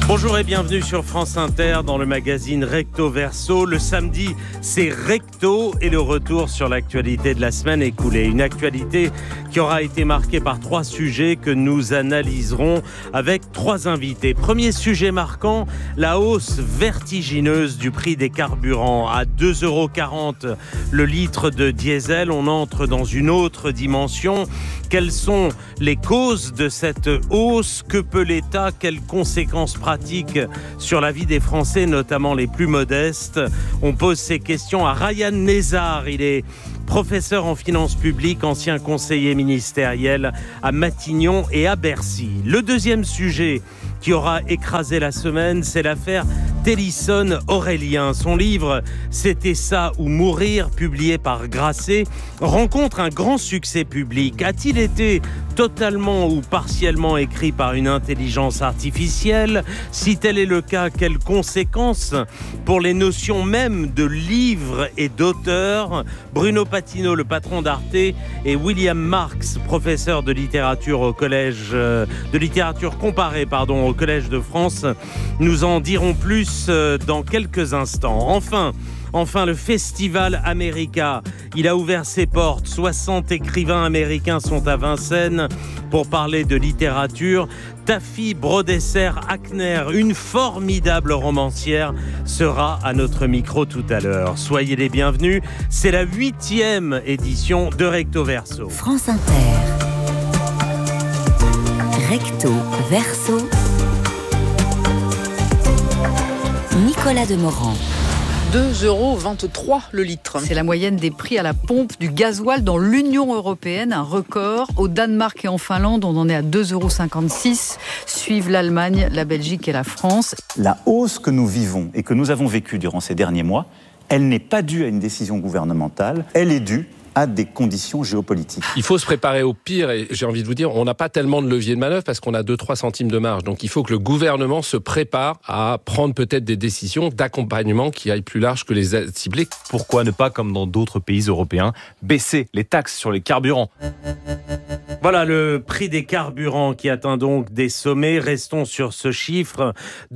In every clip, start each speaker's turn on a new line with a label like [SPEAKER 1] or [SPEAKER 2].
[SPEAKER 1] Bonjour et bienvenue sur France Inter dans le magazine Recto Verso. Le samedi, c'est Recto et le retour sur l'actualité de la semaine écoulée. Une actualité qui aura été marquée par 3 sujets que nous analyserons avec 3 invités. Premier sujet marquant, la hausse vertigineuse du prix des carburants. À 2,40 € le litre de diesel, on entre dans une autre dimension. Quelles sont les causes de cette hausse? Que peut l'État? Quelles conséquences pratiques sur la vie des Français, notamment les plus modestes? On pose ces questions à Ryan Nezar. Il est professeur en finances publiques, ancien conseiller ministériel à Matignon et à Bercy. Le deuxième sujet qui aura écrasé la semaine, c'est l'affaire Télisson-Aurélien. Son livre « C'était ça ou mourir », publié par Grasset, rencontre un grand succès public. A-t-il été totalement ou partiellement écrit par une intelligence artificielle? Si tel est le cas, quelles conséquences pour les notions même de livre et d'auteur? Bruno Patino, le patron d'Arte, et William Marx, professeur de littérature au collège de littérature comparée, au Collège de France, nous en diront plus dans quelques instants. Enfin, le Festival America, il a ouvert ses portes. 60 écrivains américains sont à Vincennes pour parler de littérature. Taffy Brodesser-Hackner, une formidable romancière, sera à notre micro tout à l'heure. Soyez les bienvenus, c'est la 8e édition de Recto Verso.
[SPEAKER 2] France Inter. Recto Verso. Nicolas Demorand.
[SPEAKER 3] 2,23 € le litre.
[SPEAKER 4] C'est la moyenne des prix à la pompe du gasoil dans l'Union européenne, un record. Au Danemark et en Finlande, on en est à 2,56 €. Suivent l'Allemagne, la Belgique et la France.
[SPEAKER 5] La hausse que nous vivons et que nous avons vécue durant ces derniers mois, elle n'est pas due à une décision gouvernementale, elle est due à des conditions géopolitiques.
[SPEAKER 6] Il faut se préparer au pire et j'ai envie de vous dire, on n'a pas tellement de levier de manœuvre parce qu'on a 2-3 centimes de marge. Donc il faut que le gouvernement se prépare à prendre peut-être des décisions d'accompagnement qui aillent plus large que les aides ciblées.
[SPEAKER 7] Pourquoi ne pas, comme dans d'autres pays européens, baisser les taxes sur les carburants ?
[SPEAKER 1] Voilà le prix des carburants qui atteint donc des sommets. Restons sur ce chiffre.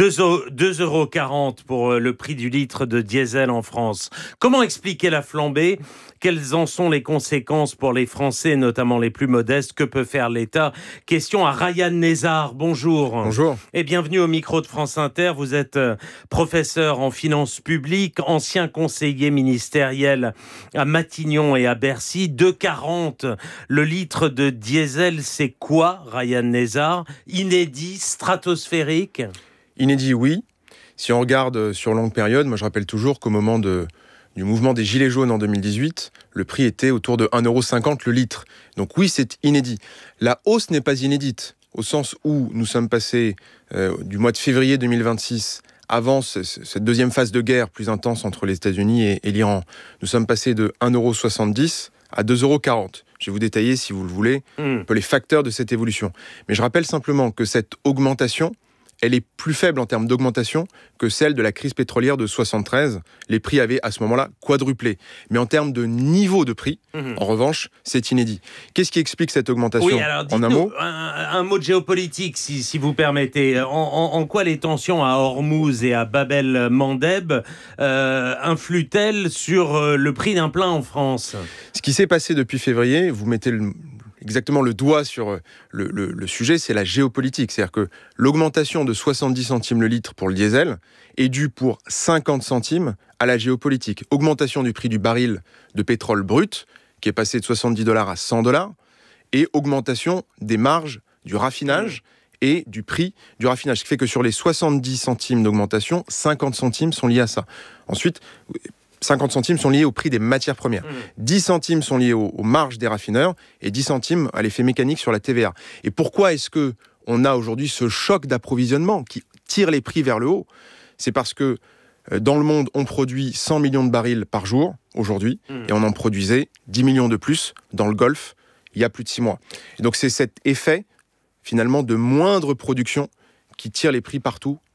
[SPEAKER 1] 2,40 € pour le prix du litre de diesel en France. Comment expliquer la flambée ? Quelles en sont les conséquences pour les Français, notamment les plus modestes? Que peut faire l'État? Question à Ryan Nezar. Bonjour.
[SPEAKER 6] Bonjour.
[SPEAKER 1] Et bienvenue au micro de France Inter. Vous êtes professeur en finances publiques, ancien conseiller ministériel à Matignon et à Bercy. 2,40 € le litre de diesel, c'est quoi, Ryan Nezar? Inédit, stratosphérique?
[SPEAKER 8] Inédit, oui. Si on regarde sur longue période, moi je rappelle toujours qu'au moment du mouvement des Gilets jaunes en 2018, le prix était autour de 1,50 € le litre. Donc oui, c'est inédit. La hausse n'est pas inédite, au sens où nous sommes passés du mois de février 2026, avant cette deuxième phase de guerre plus intense entre les États-Unis et l'Iran, nous sommes passés de 1,70 € à 2,40 €. Je vais vous détailler, si vous le voulez, un peu les facteurs de cette évolution. Mais je rappelle simplement que cette augmentation, elle est plus faible en termes d'augmentation que celle de la crise pétrolière de 73. Les prix avaient à ce moment-là quadruplé. Mais en termes de niveau de prix, en revanche, c'est inédit. Qu'est-ce qui explique cette augmentation?
[SPEAKER 1] Oui, alors
[SPEAKER 8] en un mot,
[SPEAKER 1] un mot de géopolitique, si vous permettez. En quoi les tensions à Hormuz et à Bab-el-Mandeb influent-elles sur le prix d'un plein en France?
[SPEAKER 8] Ce qui s'est passé depuis février, vous mettez exactement le doigt sur le sujet, c'est la géopolitique. C'est-à-dire que l'augmentation de 70 centimes le litre pour le diesel est due pour 50 centimes à la géopolitique. Augmentation du prix du baril de pétrole brut, qui est passé de 70 $ à 100 $, et augmentation des marges du raffinage et du prix du raffinage. Ce qui fait que sur les 70 centimes d'augmentation, 50 centimes sont liés à ça. Ensuite, 50 centimes sont liés au prix des matières premières. 10 centimes sont liés aux marges des raffineurs et 10 centimes à l'effet mécanique sur la TVA. Et pourquoi est-ce qu'on a aujourd'hui ce choc d'approvisionnement qui tire les prix vers le haut? C'est parce que dans le monde, on produit 100 millions de barils par jour aujourd'hui et on en produisait 10 millions de plus dans le Golfe il y a plus de 6 mois. Et donc c'est cet effet finalement de moindre production qui tire les prix partout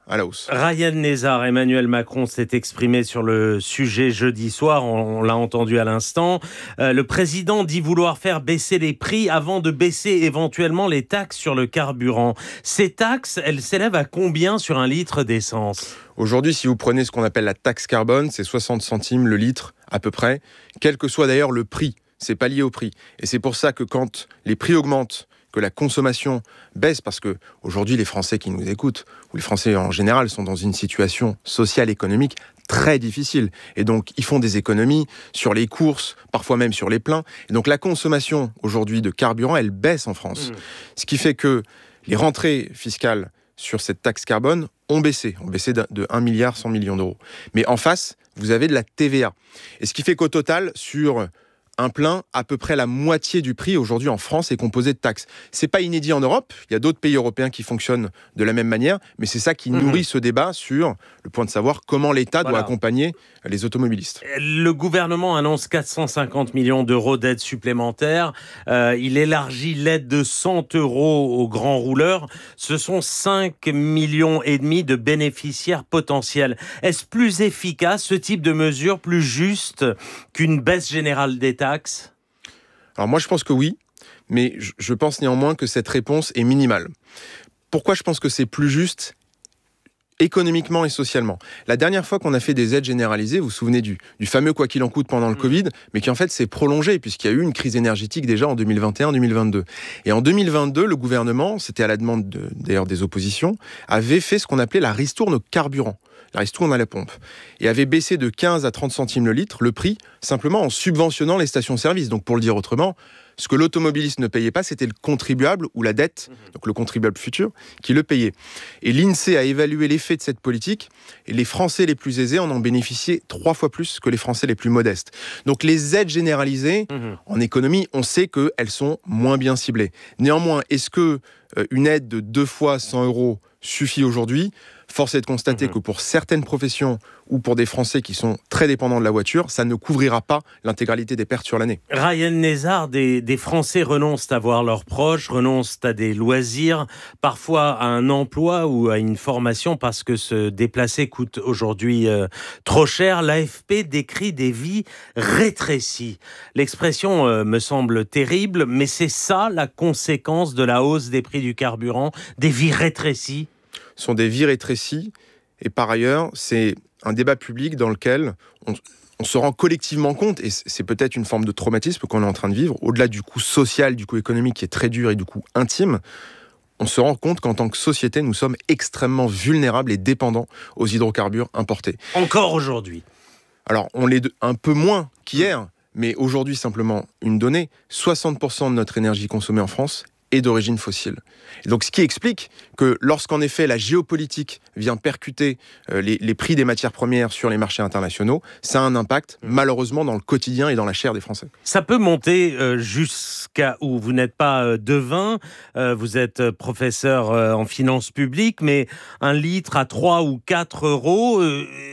[SPEAKER 8] à la hausse.
[SPEAKER 1] Ryan Nezar, Emmanuel Macron s'est exprimé sur le sujet jeudi soir, on l'a entendu à l'instant. Le président dit vouloir faire baisser les prix avant de baisser éventuellement les taxes sur le carburant. Ces taxes, elles s'élèvent à combien sur un litre d'essence ?
[SPEAKER 8] Aujourd'hui, si vous prenez ce qu'on appelle la taxe carbone, c'est 60 centimes le litre à peu près, quel que soit d'ailleurs le prix. C'est pas lié au prix. Et c'est pour ça que quand les prix augmentent, que la consommation baisse, parce que aujourd'hui les Français qui nous écoutent, ou les Français en général, sont dans une situation sociale, économique très difficile. Et donc ils font des économies sur les courses, parfois même sur les pleins. Et donc la consommation aujourd'hui de carburant, elle baisse en France. Ce qui fait que les rentrées fiscales sur cette taxe carbone ont baissé de 1 milliard 100 millions d'euros. Mais en face, vous avez de la TVA. Et ce qui fait qu'au total, sur un plein, à peu près la moitié du prix aujourd'hui en France est composé de taxes. C'est pas inédit en Europe, il y a d'autres pays européens qui fonctionnent de la même manière, mais c'est ça qui nourrit ce débat sur le point de savoir comment l'État doit accompagner les automobilistes.
[SPEAKER 1] Le gouvernement annonce 450 millions d'euros d'aide supplémentaire. Il élargit l'aide de 100 euros aux grands rouleurs. Ce sont 5,5 millions de bénéficiaires potentiels. Est-ce plus efficace, ce type de mesure, plus juste qu'une baisse générale des taxes ?
[SPEAKER 8] Alors moi je pense que oui, mais je pense néanmoins que cette réponse est minimale. Pourquoi je pense que c'est plus juste économiquement et socialement ? La dernière fois qu'on a fait des aides généralisées, vous vous souvenez du fameux quoi qu'il en coûte pendant le Covid, mais qui en fait s'est prolongé puisqu'il y a eu une crise énergétique déjà en 2021-2022. Et en 2022, le gouvernement, c'était à la demande d'ailleurs des oppositions, avait fait ce qu'on appelait la ristourne au carburant. La ristourne à la pompe, et avait baissé de 15 à 30 centimes le litre le prix, simplement en subventionnant les stations-service. Donc pour le dire autrement, ce que l'automobiliste ne payait pas, c'était le contribuable ou la dette, donc le contribuable futur, qui le payait. Et l'INSEE a évalué l'effet de cette politique, et les Français les plus aisés en ont bénéficié 3 fois plus que les Français les plus modestes. Donc les aides généralisées, en économie, on sait qu'elles sont moins bien ciblées. Néanmoins, est-ce que une aide de 2 fois 100 euros suffit aujourd'hui ? Force est de constater que pour certaines professions ou pour des Français qui sont très dépendants de la voiture, ça ne couvrira pas l'intégralité des pertes sur l'année.
[SPEAKER 1] Ryan Nezar, des Français renoncent à voir leurs proches, renoncent à des loisirs, parfois à un emploi ou à une formation parce que se déplacer coûte aujourd'hui trop cher. L'AFP décrit des vies rétrécies. L'expression me semble terrible, mais c'est ça la conséquence de la hausse des prix du carburant, des vies rétrécies.
[SPEAKER 8] Sont des vies rétrécies, et par ailleurs, c'est un débat public dans lequel on se rend collectivement compte, et c'est peut-être une forme de traumatisme qu'on est en train de vivre, au-delà du coût social, du coût économique qui est très dur et du coût intime, on se rend compte qu'en tant que société, nous sommes extrêmement vulnérables et dépendants aux hydrocarbures importés.
[SPEAKER 1] Encore aujourd'hui.
[SPEAKER 8] Alors, on l'est un peu moins qu'hier, mais aujourd'hui, simplement une donnée, 60% de notre énergie consommée en France est d'origine fossile. Et donc, ce qui explique que lorsqu'en effet la géopolitique vient percuter les prix des matières premières sur les marchés internationaux, ça a un impact malheureusement dans le quotidien et dans la chair des Français.
[SPEAKER 1] Ça peut monter jusqu'à où vous n'êtes pas devin, vous êtes professeur en finances publiques, mais un litre à 3 ou 4 euros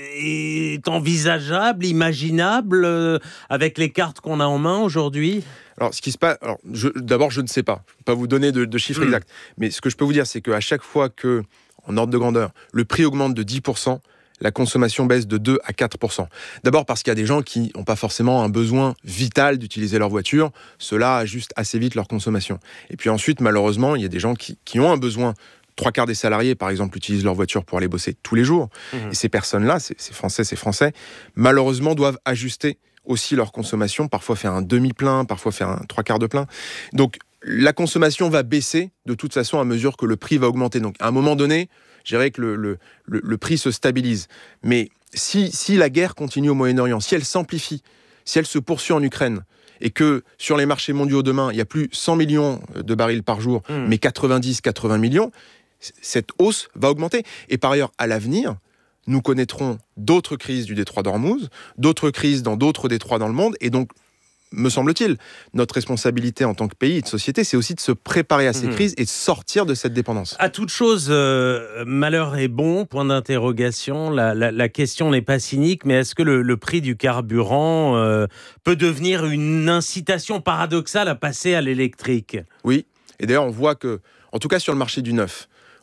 [SPEAKER 1] est envisageable, imaginable avec les cartes qu'on a en main aujourd'hui ?
[SPEAKER 8] Alors, ce qui se passe, d'abord, je ne sais pas. Je ne peux pas vous donner de chiffres exacts. Mais ce que je peux vous dire, c'est qu'à chaque fois que, en ordre de grandeur, le prix augmente de 10%, la consommation baisse de 2 à 4%. D'abord parce qu'il y a des gens qui n'ont pas forcément un besoin vital d'utiliser leur voiture. Cela ajuste assez vite leur consommation. Et puis ensuite, malheureusement, il y a des gens qui ont un besoin. 3/4 des salariés, par exemple, utilisent leur voiture pour aller bosser tous les jours. Et ces personnes-là, ces Français, malheureusement, doivent ajuster aussi leur consommation, parfois faire un demi-plein, parfois faire un 3/4 de plein. Donc, la consommation va baisser de toute façon à mesure que le prix va augmenter. Donc, à un moment donné, je dirais que le prix se stabilise. Mais si la guerre continue au Moyen-Orient, si elle s'amplifie, si elle se poursuit en Ukraine, et que sur les marchés mondiaux demain, il n'y a plus 100 millions de barils par jour, mais 80 millions, cette hausse va augmenter. Et par ailleurs, à l'avenir, nous connaîtrons d'autres crises du détroit d'Ormuz, d'autres crises dans d'autres détroits dans le monde, et donc, me semble-t-il, notre responsabilité en tant que pays et de société, c'est aussi de se préparer à ces crises et de sortir de cette dépendance.
[SPEAKER 1] À toute chose, malheur est bon, point d'interrogation. La question n'est pas cynique, mais est-ce que le prix du carburant peut devenir une incitation paradoxale à passer à l'électrique ?
[SPEAKER 8] Oui, et d'ailleurs, on voit que, en tout cas sur le marché du neuf,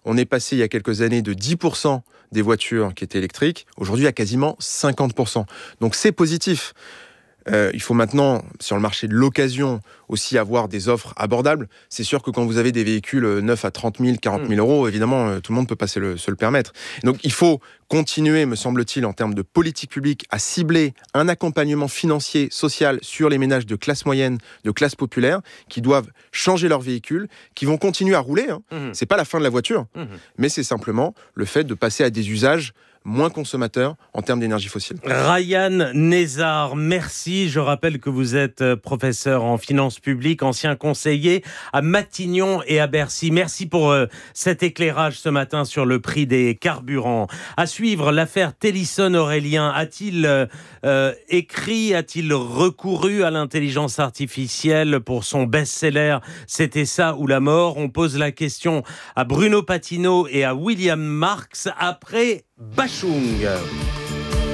[SPEAKER 8] On est passé il y a quelques années de 10% des voitures qui étaient électriques, aujourd'hui à quasiment 50%. Donc c'est positif. Il faut maintenant, sur le marché de l'occasion, aussi avoir des offres abordables. C'est sûr que quand vous avez des véhicules neufs à 30 000, 40 000 euros, évidemment, tout le monde peut pas se le permettre. Donc il faut continuer, me semble-t-il, en termes de politique publique, à cibler un accompagnement financier, social sur les ménages de classe moyenne, de classe populaire, qui doivent changer leur véhicule, qui vont continuer à rouler. C'est pas la fin de la voiture, mais c'est simplement le fait de passer à des usages moins consommateurs en termes d'énergie fossile.
[SPEAKER 1] Ryan Nézard, merci. Je rappelle que vous êtes professeur en finances publiques, ancien conseiller à Matignon et à Bercy. Merci pour cet éclairage ce matin sur le prix des carburants. À suivre, l'affaire Télisson-Aurélien. A-t-il écrit, a-t-il recouru à l'intelligence artificielle pour son best-seller « C'était ça ou la mort ?» On pose la question à Bruno Patino et à William Marx après Bachung.